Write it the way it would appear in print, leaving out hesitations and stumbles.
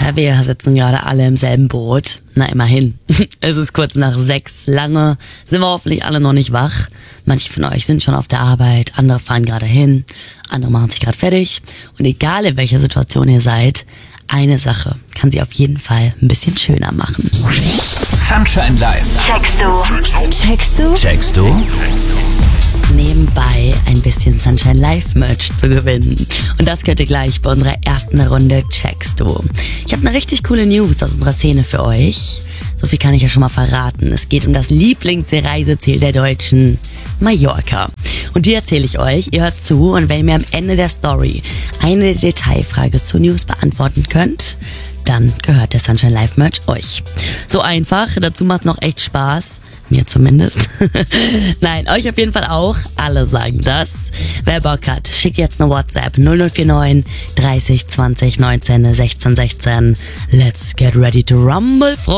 Ja, wir sitzen gerade alle im selben Boot. Na, immerhin. Es ist kurz nach 6. Lange sind wir hoffentlich alle noch nicht wach. Manche von euch sind schon auf der Arbeit, andere fahren gerade hin, andere machen sich gerade fertig. Und egal in welcher Situation ihr seid, eine Sache kann sie auf jeden Fall ein bisschen schöner machen. Sunshine Live. Checkst du? Nebenbei ein bisschen Sunshine Live Merch zu gewinnen. Und das könnt ihr gleich bei unserer ersten Runde Checkst du. Ich habe eine richtig coole News aus unserer Szene für euch. So viel kann ich ja schon mal verraten. Es geht um das Lieblingsreiseziel der Deutschen, Mallorca. Und die erzähle ich euch. Ihr hört zu und wenn ihr mir am Ende der Story eine Detailfrage zur News beantworten könnt, dann gehört der Sunshine Live Merch euch. So einfach, dazu macht's noch echt Spaß. Mir zumindest. Nein, euch auf jeden Fall auch. Alle sagen das. Wer Bock hat, schickt jetzt eine WhatsApp 0049 30 20 19 16 16. Let's get ready to rumble, Freunde.